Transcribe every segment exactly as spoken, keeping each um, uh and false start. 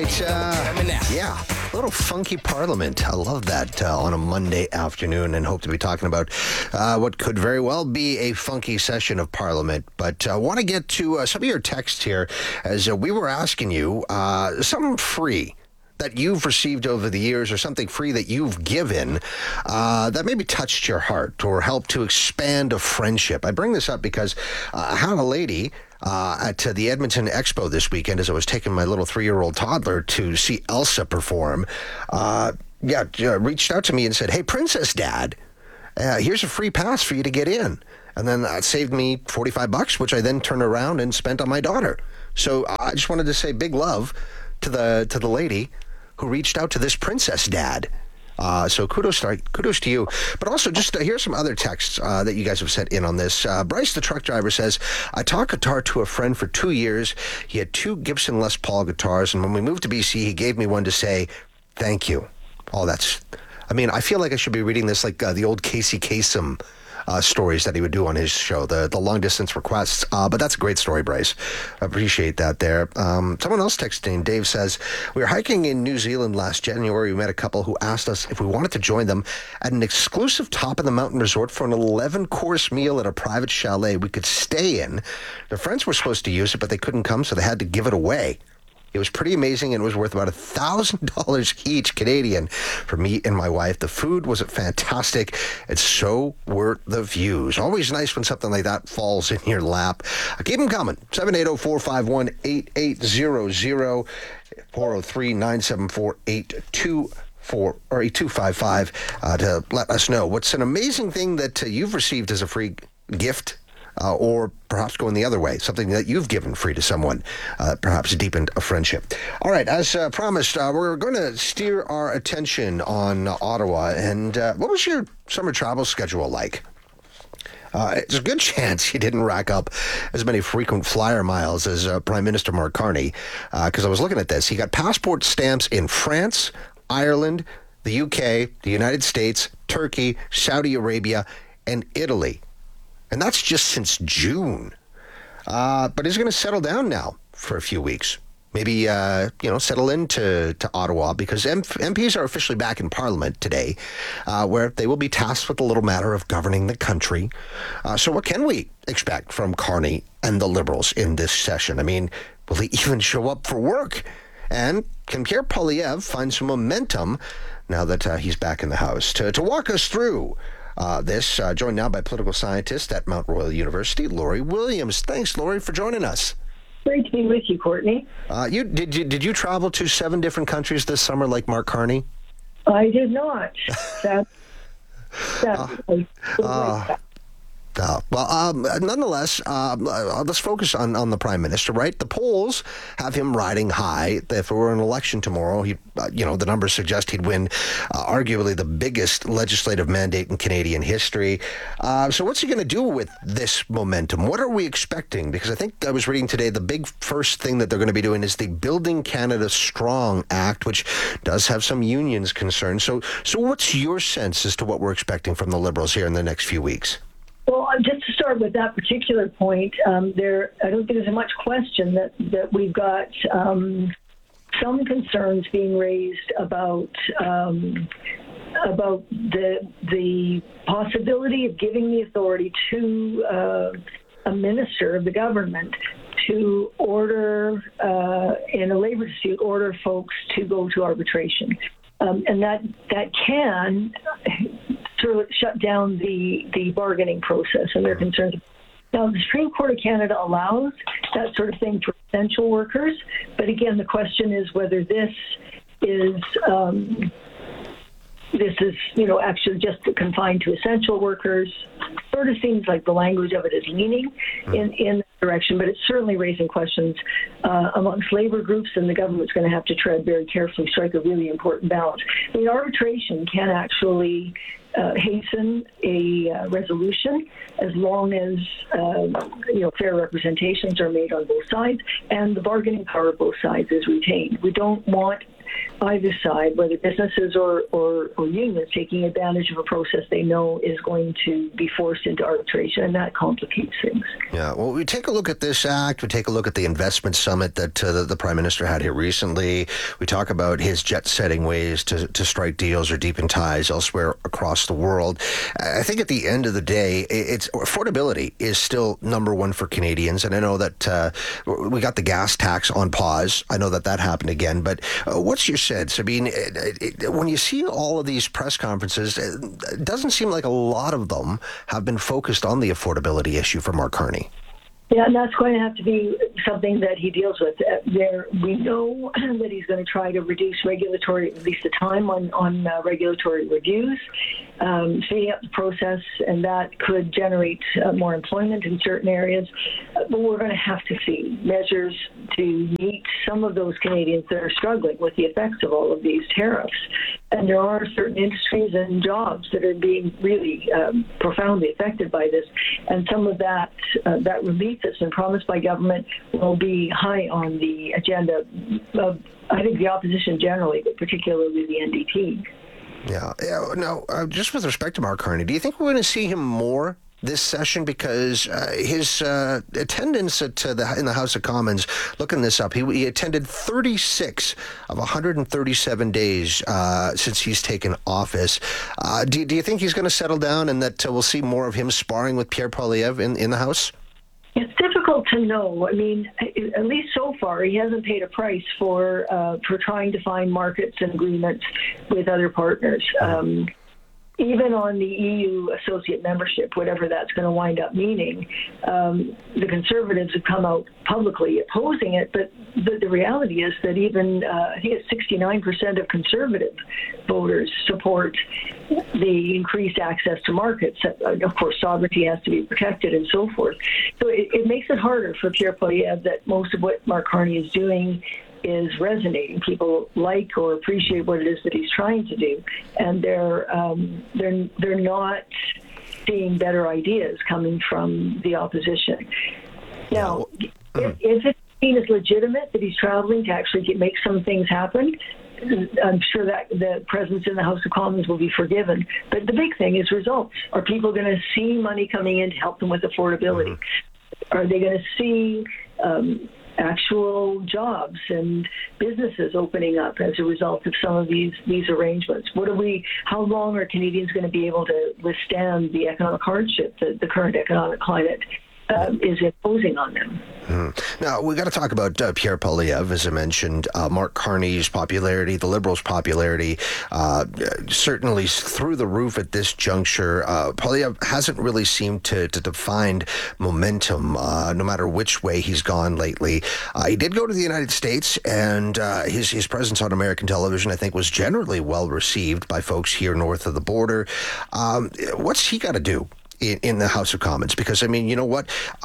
It's, uh, yeah, a little funky Parliament. I love that uh, on a Monday afternoon, and hope to be talking about uh, what could very well be a funky session of Parliament. But I uh, want to get to uh, some of your texts here, as uh, we were asking you uh, something free that you've received over the years, or something free that you've given uh, that maybe touched your heart or helped to expand a friendship. I bring this up because uh, I had a lady uh, at uh, the Edmonton Expo this weekend as I was taking my little three-year-old toddler to see Elsa perform. Uh, yeah, uh, reached out to me and said, "Hey, Princess Dad, uh, here's a free pass for you to get in." And then that saved me forty-five bucks, which I then turned around and spent on my daughter. So I just wanted to say big love to the to the lady who reached out to this Princess Dad. Uh, so kudos to, kudos to you. But also, just uh, here's some other texts uh, that you guys have sent in on this. Uh, Bryce, the truck driver, says, "I taught guitar to a friend for two years. He had two Gibson Les Paul guitars, and when we moved to B C, he gave me one to say, thank you." Oh, that's... I mean, I feel like I should be reading this like uh, the old Casey Kasem Uh, stories that he would do on his show, the the long distance requests. Uh, but that's a great story, Bryce. I appreciate that there. Um, someone else texting, Dave says, "We were hiking in New Zealand last January. We met a couple who asked us if we wanted to join them at an exclusive top of the mountain resort for an eleven course meal at a private chalet we could stay in. Their friends were supposed to use it, but they couldn't come, so they had to give it away. It was pretty amazing, and it was worth about one thousand dollars each Canadian for me and my wife. The food was fantastic, and so were the views." Always nice when something like that falls in your lap. Uh, keep them coming. seven eight zero, four five one, eight eight zero zero, four oh three, nine seven four, eight two four or eight two five five uh, to let us know what's an amazing thing that uh, you've received as a free gift. Uh, or perhaps going the other way, something that you've given free to someone, uh, perhaps deepened a friendship. All right, as uh, promised, uh, we're going to steer our attention on uh, Ottawa. And uh, what was your summer travel schedule like? Uh, it's a good chance you didn't rack up as many frequent flyer miles as uh, Prime Minister Mark Carney, because uh, I was looking at this. He got passport stamps in France, Ireland, the U K, the United States, Turkey, Saudi Arabia, and Italy. And that's just since June. Uh, but he's going to settle down now for a few weeks. Maybe, uh, you know, settle into to Ottawa, because M- MPs are officially back in Parliament today, uh, where they will be tasked with the little matter of governing the country. Uh, so what can we expect from Carney and the Liberals in this session? I mean, will he even show up for work? And can Pierre Poilievre find some momentum now that uh, he's back in the House? To, to walk us through Uh, this, uh, joined now by political scientist at Mount Royal University, Lori Williams. Thanks, Lori, for joining us. Great to be with you, Courtney. Uh, you did you did you travel to seven different countries this summer, like Mark Carney? I did not. That, that, uh, uh, Uh, well, um, nonetheless, um, uh, let's focus on, on the Prime Minister, right? The polls have him riding high. If it were an election tomorrow, he, uh, you know, the numbers suggest he'd win uh, arguably the biggest legislative mandate in Canadian history. Uh, so what's he going to do with this momentum? What are we expecting? Because I think I was reading today, the big first thing that they're going to be doing is the Building Canada Strong Act, which does have some unions concerned. So, so what's your sense as to what we're expecting from the Liberals here in the next few weeks? Well, just to start with that particular point, um, there I don't think there's much question that, that we've got um, some concerns being raised about um, about the the possibility of giving the authority to uh, a minister of the government to order uh, in a labor dispute, order folks to go to arbitration, um, and that that can sort of shut down the, the bargaining process and their concerns. Now, the Supreme Court of Canada allows that sort of thing for essential workers, but again, the question is whether this is um, this is, you know, actually just confined to essential workers. Sort of seems like the language of it is leaning in, in that direction, but it's certainly raising questions uh, amongst labor groups, and the government's going to have to tread very carefully, strike a really important balance. I mean, arbitration can actually uh, hasten a uh, resolution as long as, uh, you know, fair representations are made on both sides and the bargaining power of both sides is retained. We don't want either side, whether businesses or, or, or unions, taking advantage of a process they know is going to be forced into arbitration, and that complicates things. Yeah, well, we take a look at this act. We take a look at the investment summit that uh, the, the Prime Minister had here recently. We talk about his jet-setting ways to, to strike deals or deepen ties elsewhere across the world. I think at the end of the day, it's affordability is still number one for Canadians, and I know that uh, we got the gas tax on pause. I know that that happened again, but uh, what's your sense? I mean, it, it, when you see all of these press conferences, it doesn't seem like a lot of them have been focused on the affordability issue for Mark Carney. Yeah, and that's going to have to be something that he deals with. Uh, there, we know that he's going to try to reduce regulatory, at least the time on on uh, regulatory reviews, um, speeding up the process, and that could generate uh, more employment in certain areas. Uh, but we're going to have to see measures to meet some of those Canadians that are struggling with the effects of all of these tariffs. And there are certain industries and jobs that are being really um, profoundly affected by this, and some of that uh, that relief that's been promised by government will be high on the agenda of, I think, the opposition generally, but particularly the N D P. Yeah. yeah now, uh, just with respect to Mark Carney, do you think we're going to see him more this session? Because uh, his uh, attendance at uh, the in the House of Commons, looking this up, he, he attended thirty-six of one hundred thirty-seven days uh, since he's taken office. Uh, do, do you think he's going to settle down and that uh, we'll see more of him sparring with Pierre Poilievre in, in the House? It's difficult to know. I mean, at least so far, he hasn't paid a price for uh, for trying to find markets and agreements with other partners. Um, even on the E U associate membership, whatever that's going to wind up meaning, um, the Conservatives have come out publicly opposing it, but the, the reality is that even, uh, I think it's sixty-nine percent of Conservative voters support the increased access to markets. Of course, sovereignty has to be protected and so forth. So it, it makes it harder for Pierre Poilievre that most of what Mark Carney is doing is resonating. People like or appreciate what it is that he's trying to do, and they're um, they're they're not seeing better ideas coming from the opposition. Now, if, if it's seen as legitimate that he's traveling to actually get, make some things happen, I'm sure that the presence in the House of Commons will be forgiven. But the big thing is results. Are people going to see money coming in to help them with affordability? Mm-hmm. Are they going to see um, actual jobs and businesses opening up as a result of some of these these arrangements? What are we? How long are Canadians going to be able to withstand the economic hardship that the current economic climate uh, is imposing on them? Mm. Now, we got to talk about uh, Pierre Poilievre, as I mentioned. Uh, Mark Carney's popularity, the Liberals' popularity, uh, certainly through the roof at this juncture. Uh, Poilievre hasn't really seemed to, to, to find momentum, uh, no matter which way he's gone lately. Uh, he did go to the United States, and uh, his, his presence on American television, I think, was generally well received by folks here north of the border. Um, what's he got to do in, in the House of Commons? Because, I mean, you know what?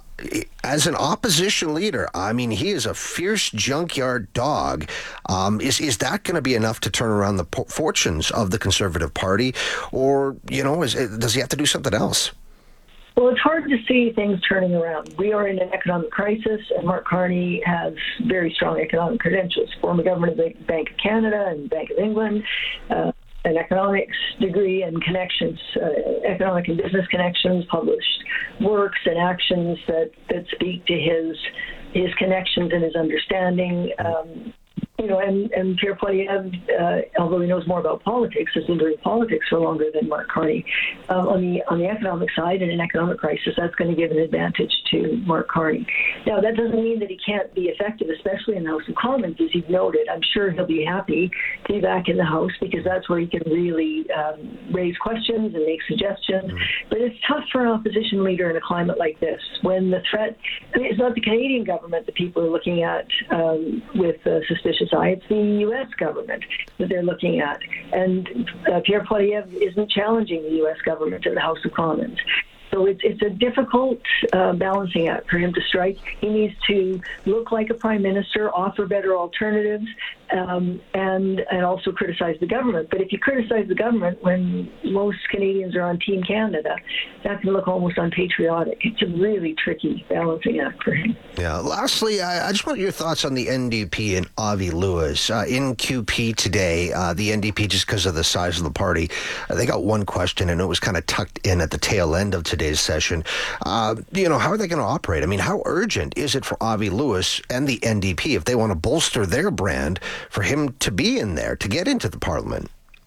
As an opposition leader, I mean, he is a fierce junkyard dog. Um, is is that going to be enough to turn around the po- fortunes of the Conservative Party? Or, you know, is, does he have to do something else? Well, it's hard to see things turning around. We are in an economic crisis, and Mark Carney has very strong economic credentials. Former governor of the Bank of Canada and Bank of England, uh, an economics degree and connections, uh, economic and business connections, published works and actions that, that speak to his his connections and his understanding. Um, you know, and, and Pierre Poilievre, uh, although he knows more about politics, has been doing politics for longer than Mark Carney. Um, on the on the economic side, in an economic crisis, that's going to give an advantage to Mark Carney. Now, that doesn't mean that he can't be effective, especially in the House of Commons, as you've noted. I'm sure he'll be happy to be back in the House because that's where he can really um, raise questions and make suggestions. Mm-hmm. But it's tough for an opposition leader in a climate like this when the threat, I mean, it's not the Canadian government that people are looking at um, with uh, suspicious eye. It's the U S government that they're looking at. And uh, Pierre Poilievre isn't challenging the U S government in the House of Commons. So it's, it's a difficult uh, balancing act for him to strike. He needs to look like a prime minister, offer better alternatives, um, and and also criticize the government. But if you criticize the government when most Canadians are on Team Canada, that can look almost unpatriotic. It's a really tricky balancing act for him. Yeah. Lastly, I, I just want your thoughts on the N D P and Avi Lewis. Uh, in Q P today, uh, the N D P, just because of the size of the party, uh, they got one question, and it was kind of tucked in at the tail end of today's session. Uh, you know, how are they going to operate? I mean, how urgent is it for Avi Lewis and the N D P if they want to bolster their brand for him to be in there, to get into the Parliament?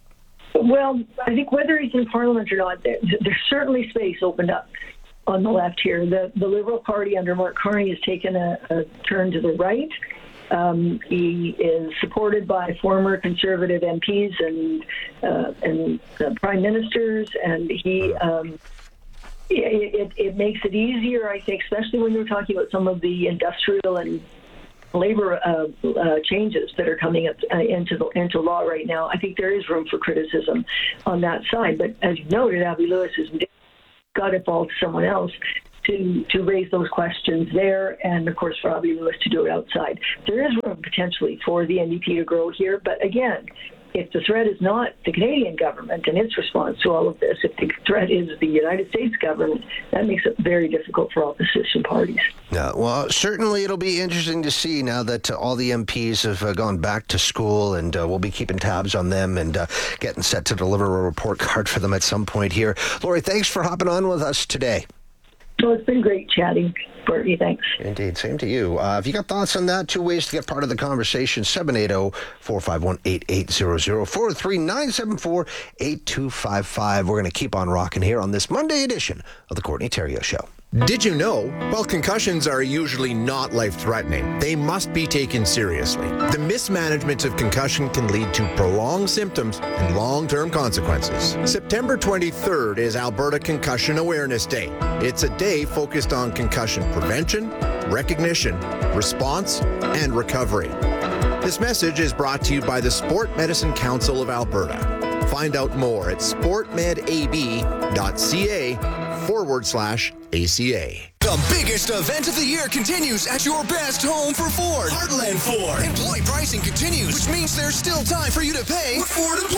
Well, I think whether he's in Parliament or not, there, there's certainly space opened up on the left here. The, the Liberal Party under Mark Carney has taken a, a turn to the right. Um, he is supported by former Conservative M Ps and uh, and uh, prime ministers, and he um, it, it makes it easier, I think, especially when you're talking about some of the industrial and labor uh, uh, changes that are coming up uh, into the, into law right now. I think there is room for criticism on that side. But as you noted, Avi Lewis has got to fall to someone else to to raise those questions there, and of course for Avi Lewis to do it outside. There is room potentially for the N D P to grow here, but again, if the threat is not the Canadian government and its response to all of this, if the threat is the United States government, that makes it very difficult for opposition parties. Yeah, well, certainly it'll be interesting to see now that uh, all the M Ps have uh, gone back to school, and uh, we'll be keeping tabs on them and uh, getting set to deliver a report card for them at some point here. Lori, thanks for hopping on with us today. So it's been great chatting, Bertie. Thanks. Indeed. Same to you. Uh, if you got thoughts on that, two ways to get part of the conversation: seven eight zero, four five one, eight eight zero zero, four oh three, nine seven four, eight two five five. We're going to keep on rocking here on this Monday edition of the Courtney Theriault Show. Did you know? While concussions are usually not life-threatening, they must be taken seriously. The mismanagement of concussion can lead to prolonged symptoms and long-term consequences. September twenty-third is Alberta Concussion Awareness Day. It's a day focused on concussion prevention, recognition, response, and recovery. This message is brought to you by the Sport Medicine Council of Alberta. Find out more at sportmedab.ca forward slash ACA. The biggest event of the year continues at your best home for Ford. Heartland Ford. Employee pricing continues, which means there's still time for you to pay what Ford